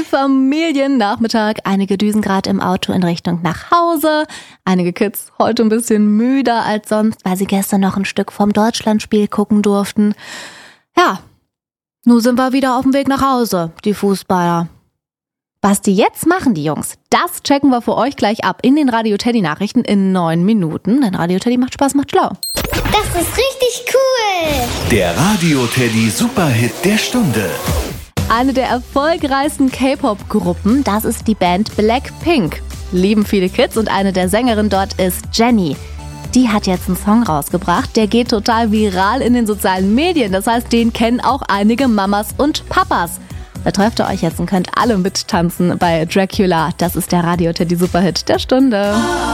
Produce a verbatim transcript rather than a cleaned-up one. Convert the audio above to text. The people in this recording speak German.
Familiennachmittag. Einige düsen gerade im Auto in Richtung nach Hause. Einige Kids heute ein bisschen müder als sonst, weil sie gestern noch ein Stück vom Deutschlandspiel gucken durften. Ja, nun sind wir wieder auf dem Weg nach Hause, die Fußballer. Was die jetzt machen, die Jungs, das checken wir für euch gleich ab in den Radio Teddy Nachrichten in neun Minuten. Denn Radio Teddy macht Spaß, macht schlau. Das ist richtig cool. Der Radio Teddy Superhit der Stunde. Eine der erfolgreichsten K-Pop-Gruppen, das ist die Band Blackpink. Lieben viele Kids und eine der Sängerinnen dort ist Jennie. Die hat jetzt einen Song rausgebracht, der geht total viral in den sozialen Medien. Das heißt, den kennen auch einige Mamas und Papas. Da trefft ihr euch jetzt und könnt alle mittanzen bei Dracula. Das ist der Radio Teddy Superhit der Stunde.